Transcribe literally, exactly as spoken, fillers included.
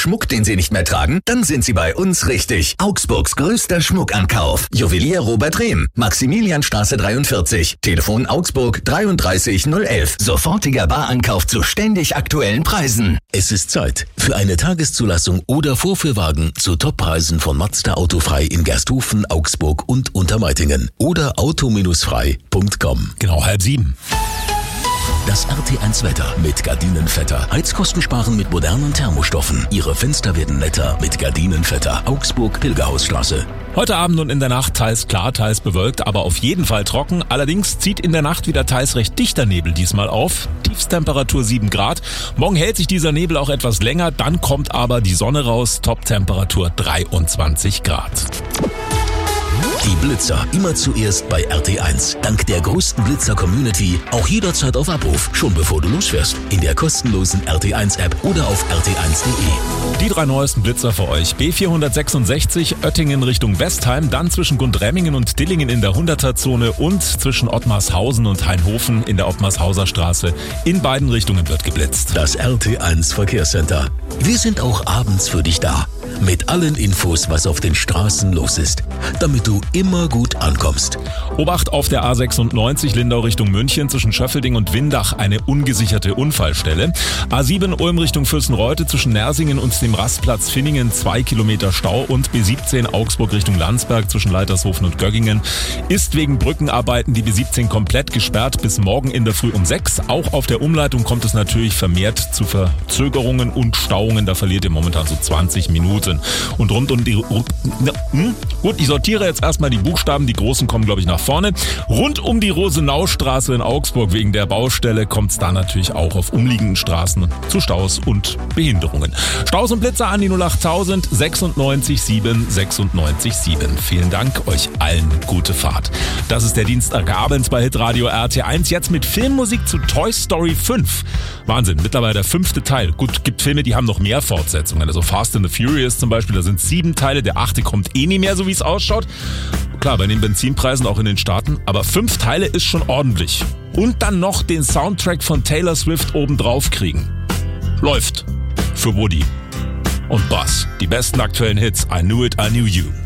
Schmuck, den Sie nicht mehr tragen? Dann sind Sie bei uns richtig. Augsburgs größter Schmuckankauf. Juwelier Robert Rehm. Maximilianstraße dreiundvierzig. Telefon Augsburg dreiunddreißig null elf. Sofortiger Barankauf zu ständig aktuellen Preisen. Es ist Zeit für eine Tageszulassung oder Vorführwagen zu Toppreisen von Mazda Autofrei in Gersthofen, Augsburg und Untermeitingen oder auto frei punkt com. Genau halb sieben. Das R T eins Wetter mit Gardinenvetter. Heizkosten sparen mit modernen Thermostoffen. Ihre Fenster werden netter mit Gardinenvetter. Augsburg, Pilgerhausstraße. Heute Abend und in der Nacht teils klar, teils bewölkt, aber auf jeden Fall trocken. Allerdings zieht in der Nacht wieder teils recht dichter Nebel diesmal auf. Tiefsttemperatur sieben Grad. Morgen hält sich dieser Nebel auch etwas länger, dann kommt aber die Sonne raus. Toptemperatur dreiundzwanzig Grad. Die Blitzer immer zuerst bei R T eins. Dank der größten Blitzer-Community auch jederzeit auf Abruf, schon bevor du losfährst. In der kostenlosen R T eins App oder auf r t eins punkt de. Die drei neuesten Blitzer für euch. B vierhundertsechsundsechzig Oettingen Richtung Westheim, dann zwischen Gundremmingen und Dillingen in der hunderter-Zone und zwischen Ottmarshausen und Hainhofen in der Ottmarshauser Straße. In beiden Richtungen wird geblitzt. Das R T eins Verkehrscenter. Wir sind auch abends für dich da. Mit allen Infos, was auf den Straßen los ist, damit du immer gut ankommst. Obacht auf der A sechsundneunzig Lindau Richtung München zwischen Schöffelding und Windach eine ungesicherte Unfallstelle. A sieben Ulm Richtung Fürstenreute zwischen Nersingen und dem Rastplatz Finningen zwei Kilometer Stau und B siebzehn Augsburg Richtung Landsberg zwischen Leitershofen und Göggingen ist wegen Brückenarbeiten die B siebzehn komplett gesperrt bis morgen in der Früh um sechs. Auch auf der Umleitung kommt es natürlich vermehrt zu Verzögerungen und Stauungen. Da verliert ihr momentan so zwanzig Minuten. Und rund um die... Hm? Gut, ich sortiere jetzt erstmal die Buchstaben. Die großen kommen, glaube ich, nach vorne. Rund um die Rosenaustraße in Augsburg wegen der Baustelle kommt es da natürlich auch auf umliegenden Straßen zu Staus und Behinderungen. Staus und Blitzer an die null achttausend sechsundneunzig sieben sechsundneunzig sieben. Vielen Dank, euch allen gute Fahrt. Das ist der Dienstagabend bei Hitradio R T eins. Jetzt mit Filmmusik zu Toy Story fünf. Wahnsinn, mittlerweile der fünfte Teil. Gut, gibt Filme, die haben noch mehr Fortsetzungen. Also Fast and the Furious zum Beispiel, da sind sieben Teile. Der achte kommt eh nie mehr, so wie es ausschaut. Klar, bei den Benzinpreisen auch in den Staaten. Aber fünf Teile ist schon ordentlich. Und dann noch den Soundtrack von Taylor Swift obendrauf kriegen. Läuft. Für Woody und Buzz. Die besten aktuellen Hits. I Knew It, I Knew You.